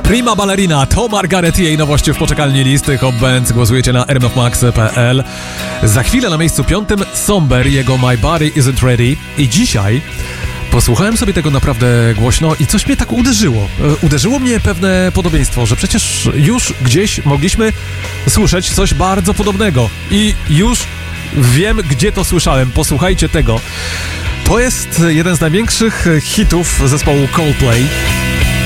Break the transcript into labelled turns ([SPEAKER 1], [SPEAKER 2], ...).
[SPEAKER 1] Prima Ballerina to Margaret i jej nowości w poczekalni listy Hot Bands. Głosujecie na rmfmax.pl. Za chwilę na miejscu 5 Somber, jego My Body Isn't Ready. I dzisiaj posłuchałem sobie tego naprawdę głośno i coś mnie tak uderzyło. Uderzyło mnie pewne podobieństwo, że przecież już gdzieś mogliśmy słyszeć coś bardzo podobnego. I już wiem, gdzie to słyszałem. Posłuchajcie tego. To jest jeden z największych hitów zespołu Coldplay.